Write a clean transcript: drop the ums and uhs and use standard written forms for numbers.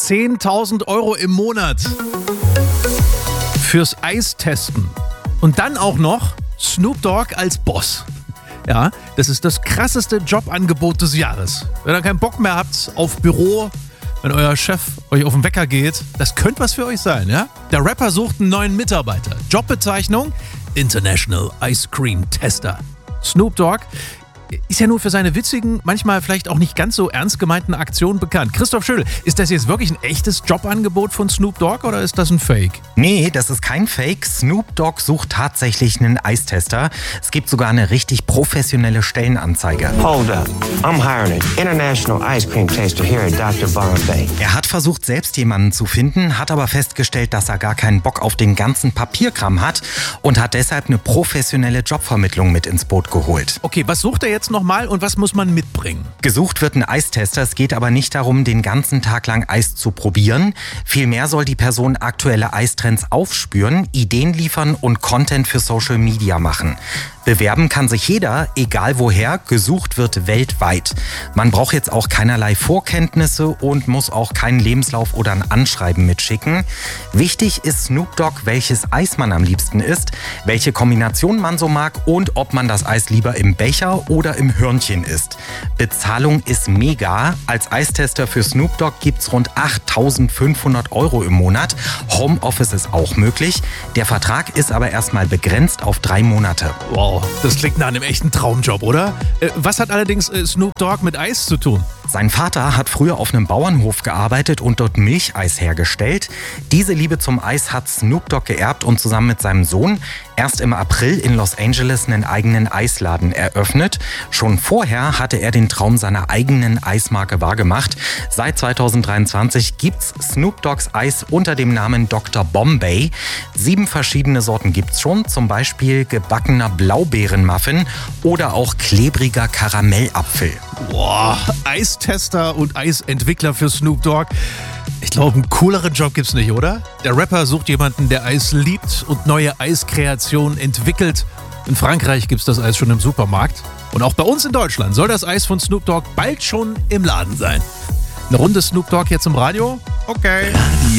10.000 Euro im Monat fürs Eistesten. Und dann auch noch Snoop Dogg als Boss. Ja, das ist das krasseste Jobangebot des Jahres. Wenn ihr keinen Bock mehr habt auf Büro, wenn euer Chef euch auf den Wecker geht, das könnte was für euch sein, ja? Der Rapper sucht einen neuen Mitarbeiter. Jobbezeichnung: International Ice Cream Tester. Snoop Dogg ist ja nur für seine witzigen, manchmal vielleicht auch nicht ganz so ernst gemeinten Aktionen bekannt. Christoph Schödel, ist das jetzt wirklich ein echtes Jobangebot von Snoop Dogg oder ist das ein Fake? Nee, das ist kein Fake. Snoop Dogg sucht tatsächlich einen Eistester. Es gibt sogar eine richtig professionelle Stellenanzeige. Hold up. I'm hiring an international ice cream taster here at Dr. Bombay. Er hat versucht, selbst jemanden zu finden, hat aber festgestellt, dass er gar keinen Bock auf den ganzen Papierkram hat und hat deshalb eine professionelle Jobvermittlung mit ins Boot geholt. Okay, was sucht er jetzt nochmal und was muss man mitbringen? Gesucht wird ein Eistester. Es geht aber nicht darum, den ganzen Tag lang Eis zu probieren. Vielmehr soll die Person aktuelle Eistrends aufspüren, Ideen liefern und Content für Social Media machen. Bewerben kann sich jeder, egal woher, gesucht wird weltweit. Man braucht jetzt auch keinerlei Vorkenntnisse und muss auch keinen Lebenslauf oder ein Anschreiben mitschicken. Wichtig ist Snoop Dogg, welches Eis man am liebsten isst, welche Kombination man so mag und ob man das Eis lieber im Becher oder im Hörnchen isst. Bezahlung ist mega. Als Eistester für Snoop Dogg gibt's rund 8.500 Euro im Monat. Homeoffice ist auch möglich. Der Vertrag ist aber erstmal begrenzt auf 3 Monate. Wow, das klingt nach einem echten Traumjob, oder? Was hat allerdings Snoop Dogg mit Eis zu tun? Sein Vater hat früher auf einem Bauernhof gearbeitet und dort Milcheis hergestellt. Diese Liebe zum Eis hat Snoop Dogg geerbt und zusammen mit seinem Sohn erst im April in Los Angeles einen eigenen Eisladen eröffnet. Schon vorher hatte er den Traum seiner eigenen Eismarke wahrgemacht. Seit 2023 gibt's Snoop Doggs Eis unter dem Namen Dr. Bombay. 7 verschiedene Sorten gibt's schon, zum Beispiel gebackener Blaubeerenmuffin oder auch klebriger Karamellapfel. Boah, Eistester und Eisentwickler für Snoop Dogg. Ich glaube, einen cooleren Job gibt's nicht, oder? Der Rapper sucht jemanden, der Eis liebt und neue Eiskreationen entwickelt. In Frankreich gibt's das Eis schon im Supermarkt. Und auch bei uns in Deutschland soll das Eis von Snoop Dogg bald schon im Laden sein. Eine Runde Snoop Dogg jetzt im Radio? Okay.